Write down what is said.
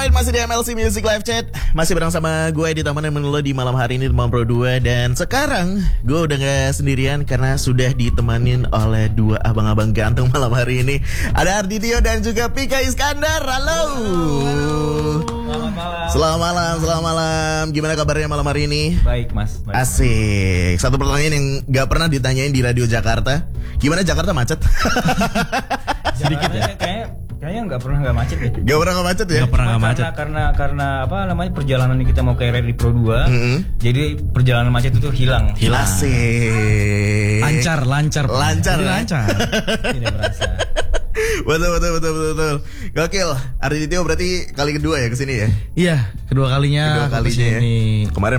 Alright, masih di MLC Music Live Chat. Masih bareng sama gue di Taman Nemenin Lo di malam hari ini di Malam Pro 2. Dan sekarang gue udah gak sendirian karena sudah ditemanin oleh dua abang-abang ganteng malam hari ini. Ada Arditio dan juga Pika Iskandar. Halo. Selamat malam. Gimana kabarnya malam hari ini? Baik mas. Baik. Asik. Satu pertanyaan yang gak pernah ditanyain di Radio Jakarta. Gimana Jakarta macet? Sedikit ya. Kayaknya nggak macet ya. Gak pernah nggak macet ya? Gak pernah nggak macet. Karena apa namanya perjalanan kita mau ke RRI Pro 2. Jadi perjalanan macet itu hilang. Asik. Lancar. Tidak berasa. Betul. Gokil. Arditio berarti kali kedua ya kesini ya? Iya, kedua kalinya. Ya. Kemarin